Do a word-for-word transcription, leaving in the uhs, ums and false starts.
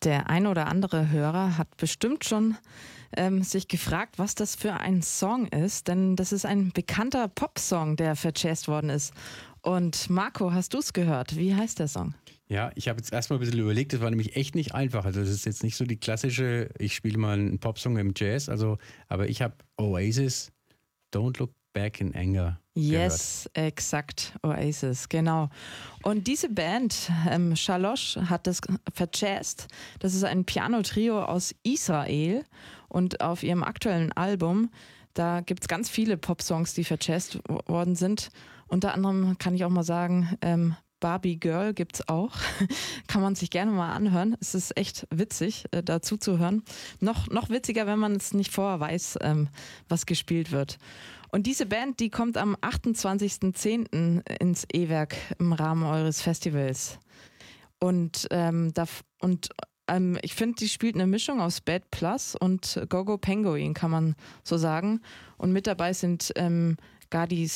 Der ein oder andere Hörer hat bestimmt schon ähm, sich gefragt, was das für ein Song ist, denn das ist ein bekannter Popsong, der verjazzt worden ist. Und Marco, hast du es gehört? Wie heißt der Song? Ja, ich habe jetzt erstmal ein bisschen überlegt, das war nämlich echt nicht einfach. Also das ist jetzt nicht so die klassische, ich spiele mal einen Popsong im Jazz, also, aber ich habe Oasis, Don't Look Back in Anger Yes, gehört. exakt, Oasis, genau. Und diese Band, ähm, Shalosh, hat das verjazzt. Das ist ein Piano-Trio aus Israel und auf ihrem aktuellen Album, da gibt es ganz viele Popsongs, die verjazzt worden sind. Unter anderem kann ich auch mal sagen, ähm, Barbie Girl gibt's auch. Kann man sich gerne mal anhören. Es ist echt witzig, äh, dazu zu hören. Noch, noch witziger, wenn man es nicht vorher weiß, ähm, was gespielt wird. Und diese Band, die kommt am achtundzwanzigsten zehnten ins E-Werk im Rahmen eures Festivals. Und, ähm, da, und ähm, ich finde, die spielt eine Mischung aus Bad Plus und Gogo Penguin, kann man so sagen. Und mit dabei sind ähm, Gadi